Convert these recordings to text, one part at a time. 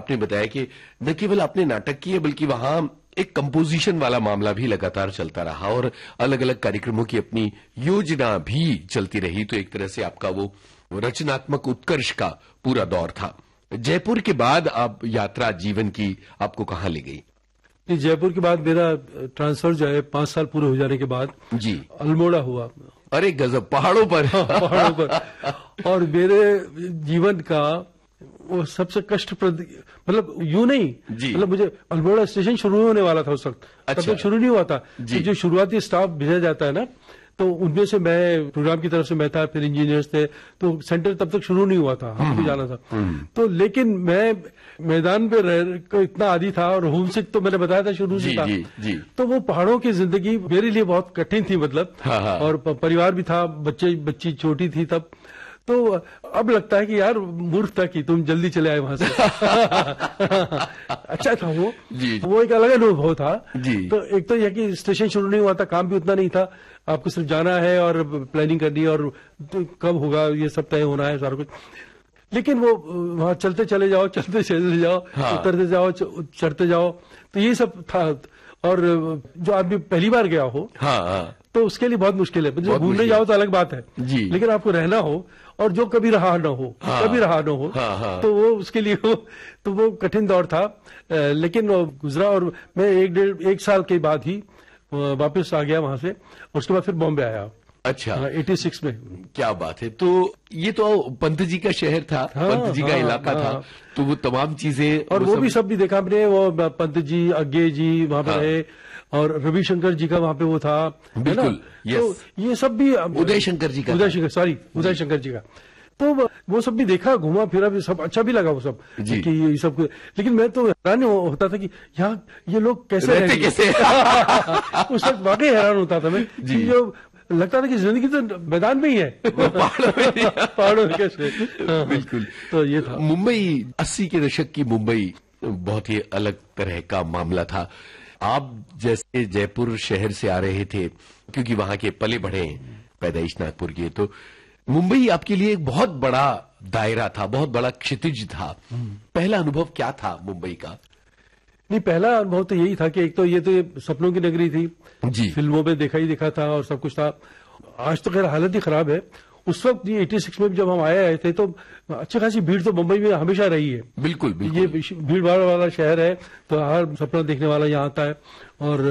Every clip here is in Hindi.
आपने बताया कि न केवल आपने नाटक किए बल्कि वहां एक कंपोजिशन वाला मामला भी लगातार चलता रहा और अलग अलग कार्यक्रमों की अपनी योजना भी चलती रही। तो एक तरह से आपका वो रचनात्मक उत्कर्ष का पूरा दौर था। जयपुर के बाद आप यात्रा जीवन की आपको कहां ले गई? जयपुर के बाद मेरा ट्रांसफर जो है 5 साल पूरे हो जाने के बाद जी अल्मोड़ा हुआ। अरे गजब, पहाड़ों पर। पहाड़ों पर। और मेरे जीवन का वो सबसे कष्टप्रद, मतलब यूं नहीं, मतलब मुझे अल्मोड़ा स्टेशन शुरू होने वाला था उस वक्त। तब तक शुरू नहीं हुआ था। तो जो शुरुआती स्टाफ भेजा जाता है ना, तो उनमें से मैं प्रोग्राम की तरफ से मैं था, फिर इंजीनियर्स थे, तो सेंटर तब तक शुरू नहीं हुआ था, हमको जाना था। तो लेकिन मैं मैदान पे रह इतना आदी था और होमसिक तो मैंने बताया था शुरू से था। तो वो पहाड़ों की जिंदगी मेरे लिए बहुत कठिन थी, मतलब। और परिवार भी था, बच्ची छोटी थी तब। तो अब लगता है कि यार मूर्ख था कि तुम जल्दी चले आए वहां से। अच्छा था वो एक अलग अनुभव था। तो एक तो यह कि स्टेशन शुरू नहीं हुआ था, काम भी उतना नहीं था, आपको सिर्फ जाना है और प्लानिंग करनी है और तो कब होगा ये सब तय होना है सारा कुछ। लेकिन वो वहां चलते चले जाओ, चलते चले जाओ, उतरते जाओ, चढ़ते जाओ, तो ये सब था। और जो आदमी पहली बार गया हो तो उसके लिए बहुत मुश्किल है। जो घूमने जाओ तो अलग बात है, लेकिन आपको रहना हो और जो कभी रहा न हो, तो वो उसके लिए तो वो कठिन दौर था। लेकिन वो गुजरा और मैं एक साल के बाद ही वापस आ गया वहां से। उसके बाद फिर बॉम्बे आया। अच्छा, 86 में। क्या बात है। तो ये तो पंत जी का शहर था, पंत जी का इलाका था, तो वो तमाम चीजें और वो भी सब भी देखा हमने। वो पंत जी, अज्ञे जी वहां पे रहे और रविशंकर जी का वहां पे वो था, बिल्कुल। तो ये सब भी उदय शंकर जी का, उदय शंकर जी का, तो वो सब भी देखा, घूमा फिरा भी, सब अच्छा भी लगा वो सब कि ये सब। लेकिन मैं तो हैरान होता था कि यहाँ ये लोग कैसे रहते कैसे। उस वक्त वाकई हैरान होता था मैं कि जो लगता था कि जिंदगी तो मैदान में ही है, पहाड़ों में कैसे। बिल्कुल। तो ये था मुंबई, 80 के दशक की मुंबई बहुत ही अलग तरह का मामला था। आप जैसे जयपुर शहर से आ रहे थे, क्योंकि वहां के पले बढ़े, पैदाइश नागपुर की, तो मुंबई आपके लिए एक बहुत बड़ा दायरा था, बहुत बड़ा क्षितिज था। पहला अनुभव क्या था मुंबई का? नहीं, पहला अनुभव तो यही था कि एक तो ये सपनों की नगरी थी जी, फिल्मों में देखा ही देखा था और सब कुछ था। आज तो खैर हालत ही खराब है। उस वक्त 86 में जब हम आए थे तो अच्छी खासी भीड़ तो मुंबई में हमेशा रही है। बिल्कुल, बिल्कुल। ये भीड़ भाड़ वाला शहर है, तो हर सपना देखने वाला यहाँ आता है और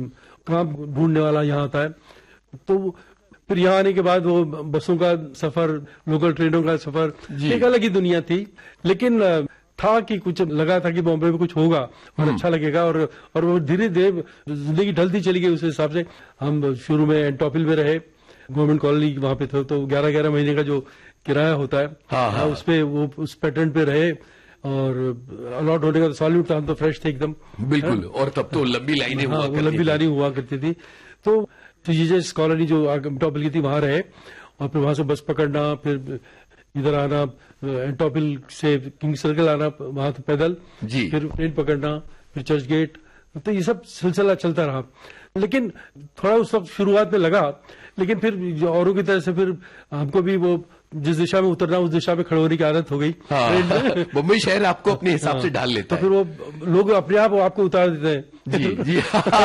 काम ढूंढने वाला यहाँ आता है। तो फिर यहाँ आने के बाद वो बसों का सफर, लोकल ट्रेनों का सफर, एक अलग ही दुनिया थी। लेकिन था कि कुछ लगा था कि बॉम्बे में कुछ होगा और अच्छा लगेगा, और वो धीरे धीरे जिंदगी ढलती चली गई। उस हिसाब से हम शुरू में एंटोपिल में रहे, गवर्नमेंट कॉलोनी वहां पे थे, तो 11-11 महीने का जो किराया होता है उस पे वो उस पैटर्न पे रहे। और अलॉट होने का तो सॉल्यूट था, हम तो फ्रेश थे एकदम। बिल्कुल। और तब तो लंबी लाइनें लंबी लाइनें हुआ करती थी। तो जीजेस कॉलोनी जो एंटोपिल की थी वहां रहे, और फिर वहां से बस पकड़ना, फिर इधर आना, एंटोपिल से किंग सर्कल आना, वहां तो पैदल, फिर ट्रेन पकड़ना, फिर चर्च गेट, तो ये सब सिलसिला चलता रहा। लेकिन थोड़ा उस वक्त शुरुआत में लगा, लेकिन फिर औरों की तरह से फिर हमको भी वो जिस दिशा में उतरना उस दिशा में खड़े होने की आदत हो गई। मुंबई शहर आपको अपने हिसाब से ढाल लेता है, तो फिर वो लोग अपने आप आपको उतार देते हैं। जी।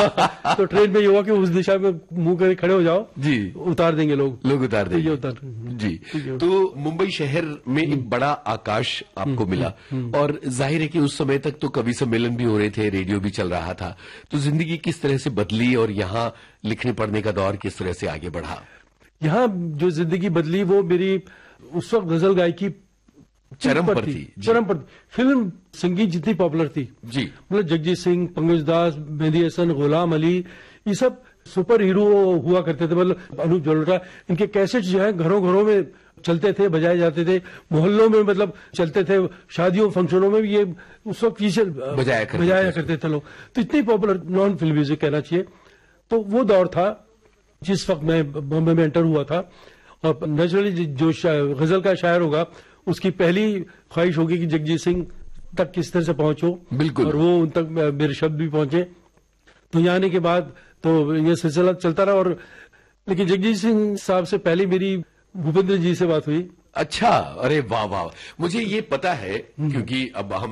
तो ट्रेन में ये हुआ कि उस दिशा में मुंह करके खड़े हो जाओ जी, उतार देंगे लोग उतार देंगे जी। तो मुंबई शहर में एक बड़ा आकाश आपको मिला, और जाहिर है कि उस समय तक तो कवि सम्मेलन भी हो रहे थे, रेडियो भी चल रहा था। तो जिंदगी किस तरह से बदली और यहाँ लिखने पढ़ने का दौर किस तरह से आगे बढ़ा? यहाँ जो जिंदगी बदली वो मेरी उस वक्त गजल गायकी चरम पर थी। फिल्म संगीत जितनी पॉपुलर थी जी, मतलब जगजीत सिंह, पंकज दास, मेहंदी हसन, गुलाम अली, ये सब सुपर हीरो हुआ करते थे। मतलब अनूप जलोटा, इनके कैसेट जो है घरों घरों में चलते थे, बजाए जाते थे, मोहल्लों में मतलब चलते थे, शादियों फंक्शनों में भी ये उस वक्त बजाया करते थे लोग। तो इतनी पॉपुलर नॉन फिल्म म्यूजिक कहना चाहिए। तो वो दौर था जिस वक्त मैं बॉम्बे में एंटर हुआ था। और नेचुरली जो गजल का शायर होगा उसकी पहली ख्वाहिश होगी कि जगजीत सिंह तक किस तरह से पहुंचो, बिल्कुल, और वो उन तक मेरे शब्द भी पहुंचे। तो यहाँ आने के बाद तो ये सिलसिला चलता रहा। और लेकिन जगजीत सिंह साहब से पहले मेरी भूपेंद्र जी से बात हुई। अच्छा, अरे वाह वाह। मुझे ये पता है क्योंकि अब हम